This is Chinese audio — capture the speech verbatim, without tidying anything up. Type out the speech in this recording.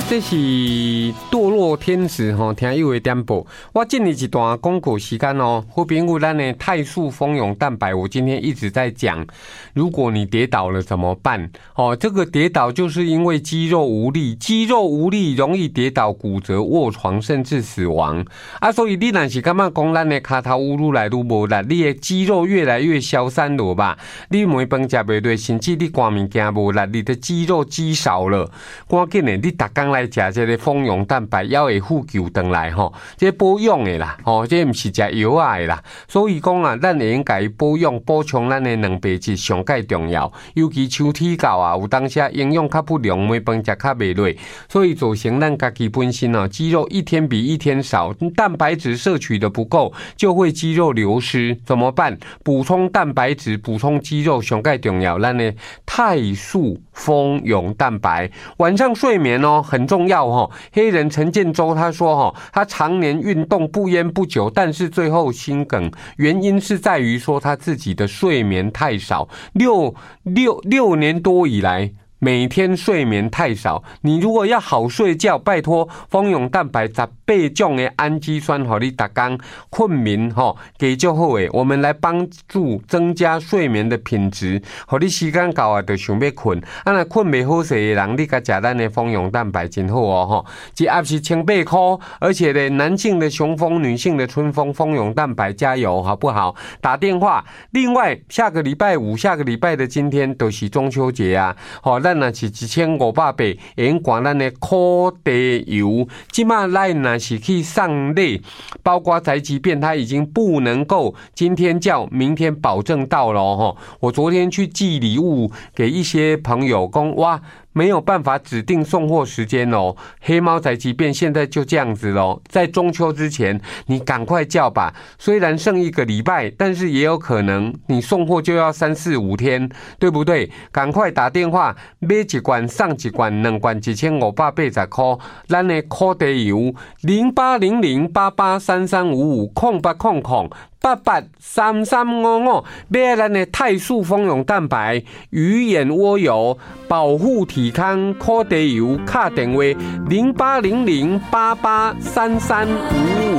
这是堕落天使吼，听友的点播。我进了一段广告时间哦，好朋友，咱的肽素蜂蛹蛋白，我今天一直在讲，如果你跌倒了怎么办？哦，这个跌倒就是因为肌肉无力，肌肉无力容易跌倒、骨折、卧床，甚至死亡啊。所以你若是感觉讲咱的骹头愈来愈无力，你的肌肉越来越消散了吧？你每饭吃袂对，甚至你肝物件无力，你的肌肉肌少了，赶紧的，你逐工来食这个蜂蛹蛋白，还会复救回来吼，这保养的啦，吼，这不是食药啊的啦。所以讲啊，咱会应该保养补充咱的蛋白质上介重要，尤其像体教啊，有当时营养较不良，每饭食较袂落，所以造成咱家己本身啊，肌肉一天比一天少，蛋白质摄取的不够，就会肌肉流失，怎么办？补充蛋白质，补充肌肉上介重要，咱的肽素蜂蛹蛋白，晚上睡眠哦很重要哦。黑人陈建州他说哦，他常年运动不烟不酒，但是最后心梗，原因是在于说他自己的睡眠太少，六六六年多以来。每天睡眠太少，你如果要好睡觉，拜托蜂蛹蛋白十八种的氨基酸，让你每天困眠吼，给就好诶。我们来帮助增加睡眠的品质，让你时间到啊，就想要困，啊那困袂好势的人，你甲食咱的蜂蛹蛋白真好哦吼，一盒是千八块，而且呢，男性的雄蜂，女性的春蜂，蜂蛹蛋白加油好不好？打电话。另外，下个礼拜五，下个礼拜的今天都是中秋节啊，好。咱若是一千五百八，会用管咱的苦茶油。即马咱若是去上类，包括宅急便，它已经不能够今天叫，明天保证到了哦。我昨天去寄礼物给一些朋友，讲哇。没有办法指定送货时间哦，黑猫宅急便现在就这样子咯，在中秋之前你赶快叫吧，虽然剩一个礼拜，但是也有可能你送货就要三四五天，对不对？赶快打电话买一罐送一罐，两罐一千五百八十块，咱的苦茶油零八零零八八三三五五空八空空。八八三三五五，买咱的肽素蜂蛹蛋白、鱼眼蜗油、保护体康苦茶油，卡电话零八零零八八三三五五。